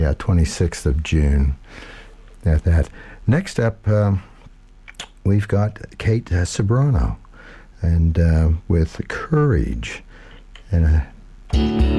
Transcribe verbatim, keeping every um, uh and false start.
Yeah, twenty-sixth of June. At that. Next up, um, we've got Kate uh, Ceberano, and uh, with Courage. And uh,